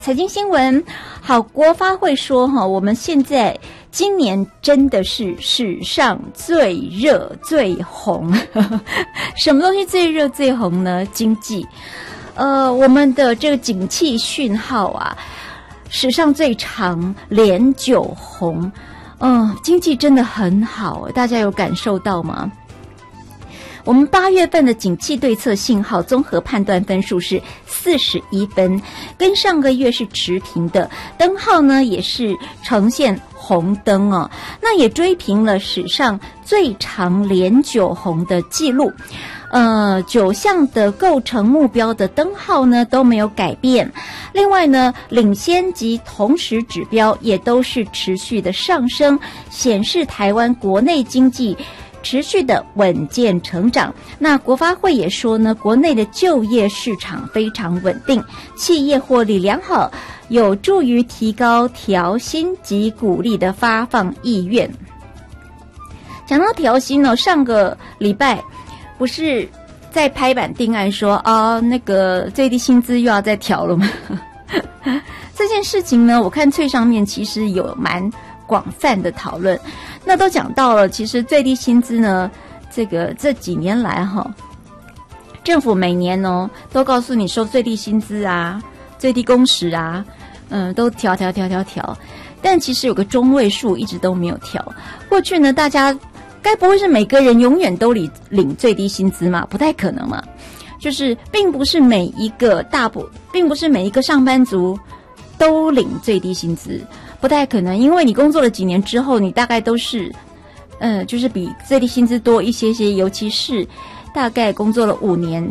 财经新闻，好，国发会说我们现在今年真的是史上最热最红，什么东西最热最红呢？经济，我们的这个景气讯号啊，史上最长，连9红，经济真的很好，大家有感受到吗？我们8月份的景气对策信号综合判断分数是41分，跟上个月是持平的，灯号呢也是呈现红灯哦，那也追平了史上最长连9红的记录。9项的构成目标的灯号呢都没有改变，另外呢，领先及同时指标也都是持续的上升，显示台湾国内经济持续的稳健成长。那国发会也说呢，国内的就业市场非常稳定，企业获利良好，有助于提高调薪及鼓励的发放意愿。讲到调薪呢，上个礼拜不是在拍板定案说那个最低薪资又要再调了吗？这件事情呢，我看脆上面其实有蛮广泛的讨论，那都讲到了，其实最低薪资呢，这几年来政府每年都告诉你说最低薪资啊、最低工时啊，都调，但其实有个中位数一直都没有调。过去呢，大家该不会是每个人永远都领最低薪资嘛？不太可能嘛。就是并不是每一个上班族都领最低薪资，不太可能，因为你工作了几年之后，你大概都是就是比最低薪资多一些些，尤其是大概工作了5年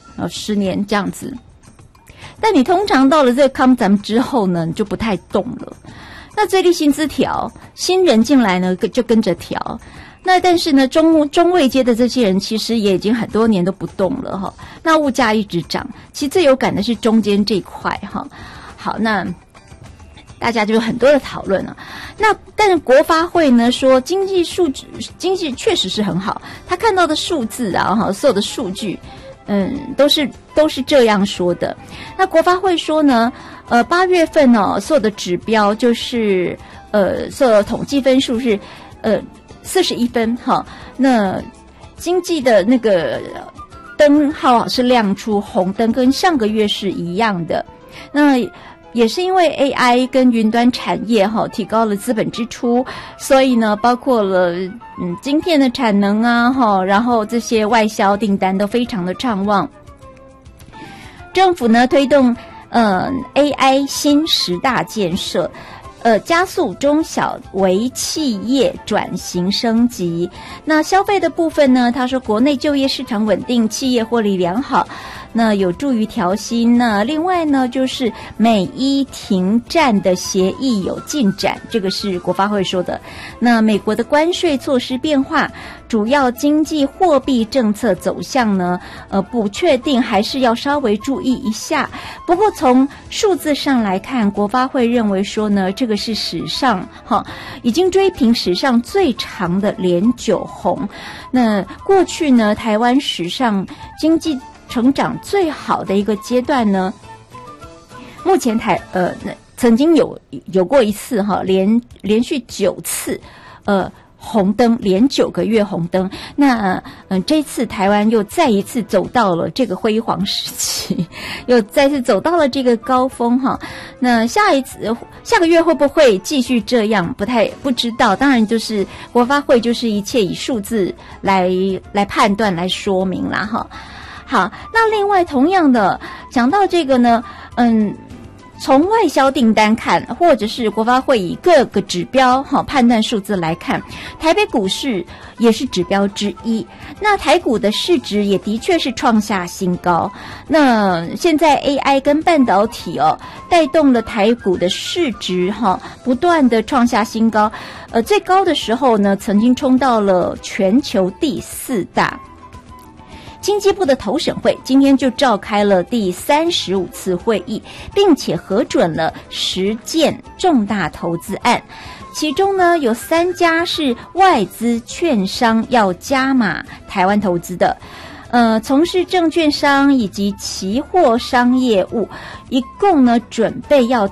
10年这样子。但你通常到了这个康咱们之后呢，你就不太动了。那最低薪资调，新人进来呢就跟着调。那但是呢，中位阶的这些人其实也已经很多年都不动了那物价一直涨，其实最有感的是中间这一块好，那大家就有很多的讨论了。那但是国发会呢说，经济确实是很好，他看到的数字啊所有的数据都是这样说的。那国发会说呢8月份所有的指标就是所有的统计分数是41分那经济的那个灯号是亮出红灯，跟上个月是一样的。那也是因为 AI 跟云端产业提高了资本支出，所以呢包括了晶片的产能啊然后这些外销订单都非常的畅旺。政府呢推动AI 新10大建设，加速中小微企业转型升级。那消费的部分呢，他说国内就业市场稳定，企业获利良好，那有助于调薪。那另外呢，就是美伊停战的协议有进展，这个是国发会说的。那美国的关税措施变化，主要经济货币政策走向呢，不确定，还是要稍微注意一下。不过从数字上来看，国发会认为说呢，这个是史上已经追平史上最长的连9红。那过去呢，台湾史上经济成长最好的一个阶段呢，目前曾经有过一次连续9次红灯，连9个月红灯。那这次台湾又再一次走到了这个辉煌时期，又再次走到了这个高峰那下个月会不会继续这样，不知道。当然就是国发会就是一切以数字来判断来说明啦好，那另外同样的讲到这个呢从外销订单看，或者是国发会以各个指标判断数字来看，台北股市也是指标之一。那台股的市值也的确是创下新高。那现在 AI 跟半导体带动了台股的市值不断的创下新高。最高的时候呢，曾经冲到了全球第4大。经济部的投审会今天就召开了第35次会议，并且核准了10件重大投资案，其中呢有3家是外资券商要加码台湾投资的。 从事证券商以及期货商业务，一共呢准备要